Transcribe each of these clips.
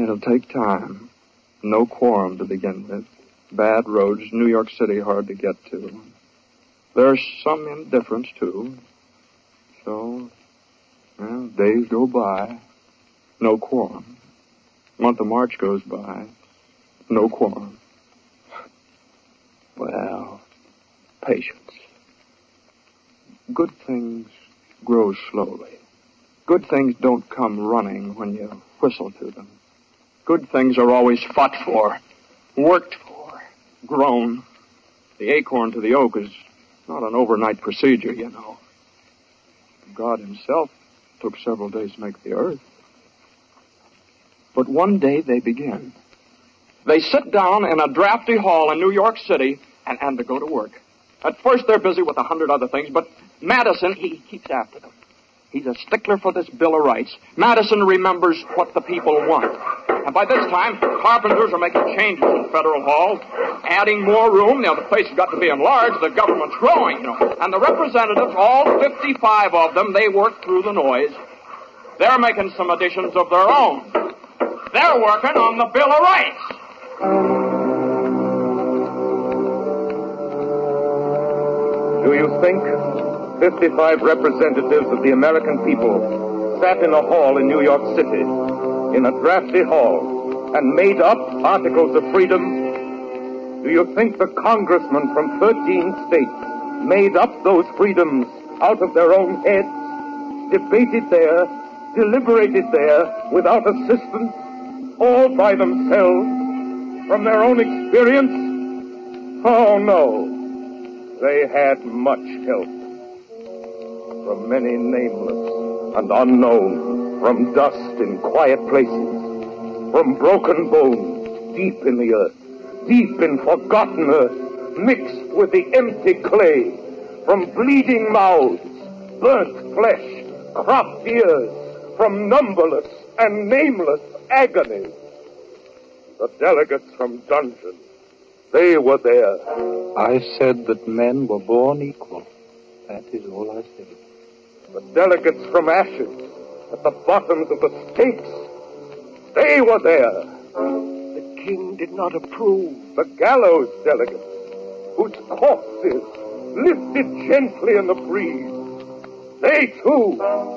It'll take time. No quorum to begin with. Bad roads, New York City hard to get to. There's some indifference, too. So, well, days go by. No quorum. Month of March goes by. No quorum. Well, patience. Good things grow slowly. Good things don't come running when you whistle to them. Good things are always fought for, worked for, grown. The acorn to the oak is not an overnight procedure, you know. God himself took several days to make the earth. But one day they begin. They sit down in a drafty hall in New York City and to go to work. At first they're busy with 100 other things, but Madison, he keeps after them. He's a stickler for this Bill of Rights. Madison remembers what the people want. And by this time, carpenters are making changes in Federal Hall, adding more room. The place has got to be enlarged. The government's growing, And the representatives, all 55 of them, they work through the noise. They're making some additions of their own. They're working on the Bill of Rights. Do you think 55 representatives of the American people sat in a hall in New York City, in a drafty hall, and made up Articles of Freedom? Do you think the congressmen from 13 states made up those freedoms out of their own heads, debated there, deliberated there, without assistance, all by themselves, from their own experience? Oh, no. They had much help. From many nameless and unknown, from dust in quiet places, from broken bones deep in the earth, deep in forgotten earth, mixed with the empty clay, from bleeding mouths, burnt flesh, cropped ears, from numberless and nameless agonies. The delegates from dungeons, they were there. I said that men were born equal. That is all I said. The delegates from ashes, at the bottoms of the stakes, they were there. The king did not approve. The gallows delegates, whose corpses lifted gently in the breeze, they too.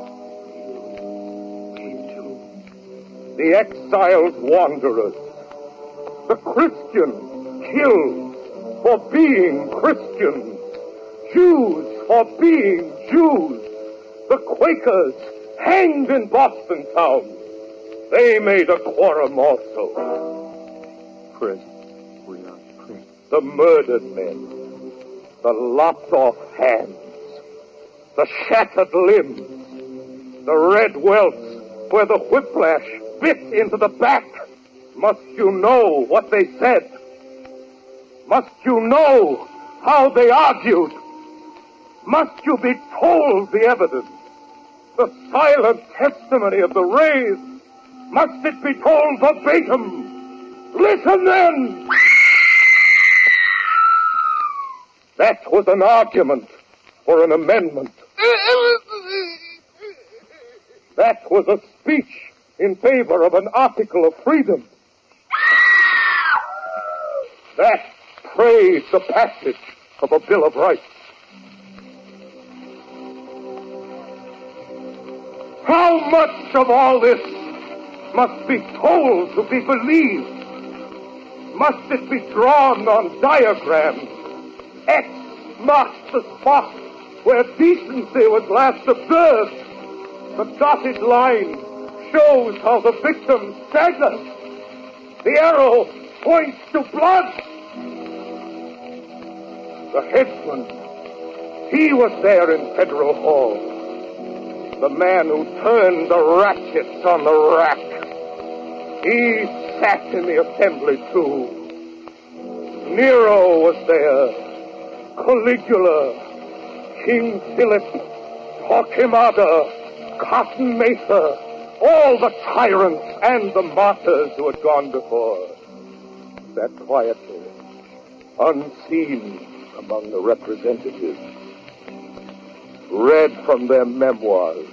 The exiled wanderers, the Christians killed for being Christians, Jews for being Jews, the Quakers hanged in Boston town. They made a quorum also. Prison. We are prison. The murdered men, the lopped off hands, the shattered limbs, the red welts where the whiplash bit into the back. Must you know what they said? Must you know how they argued? Must you be told the evidence? The silent testimony of the raised? Must it be told verbatim? Listen then! That was an argument for an amendment. That was a speech in favor of an article of freedom. That praised the passage of a Bill of Rights. How much of all this must be told to be believed? Must it be drawn on diagrams? X marks the spot where decency was last observed. The dotted line shows how the victim staggers. The arrow points to blood. The headsman, he was there in Federal Hall. The man who turned the ratchets on the rack. He sat in the assembly too. Nero was there. Caligula, King Philip, Torquemada, Cotton Mather, all the tyrants and the martyrs who had gone before, sat quietly, unseen among the representatives, read from their memoirs,